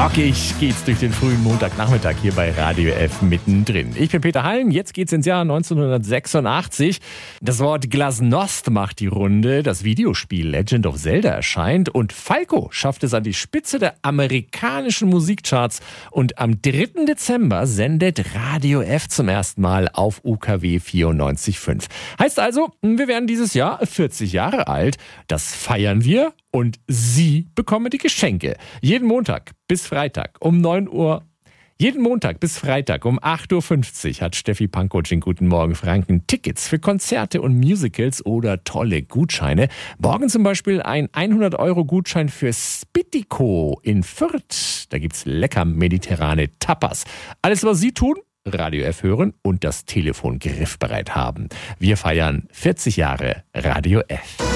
Rockig geht's durch den frühen Montagnachmittag hier bei Radio F mittendrin. Ich bin Peter Hallen, jetzt geht's ins Jahr 1986. Das Wort Glasnost macht die Runde, das Videospiel Legend of Zelda erscheint und Falco schafft es an die Spitze der amerikanischen Musikcharts und am 3. Dezember sendet Radio F zum ersten Mal auf UKW 94.5. Heißt also, wir werden dieses Jahr 40 Jahre alt, das feiern wir. Und Sie bekommen die Geschenke. Jeden Montag bis Freitag um 9 Uhr. Jeden Montag bis Freitag um 8.50 Uhr hat Steffi Pankow in Guten Morgen Franken Tickets für Konzerte und Musicals oder tolle Gutscheine. Morgen zum Beispiel ein 100-Euro-Gutschein für Spittico in Fürth. Da gibt's lecker mediterrane Tapas. Alles, was Sie tun, Radio F hören und das Telefon griffbereit haben. Wir feiern 40 Jahre Radio F.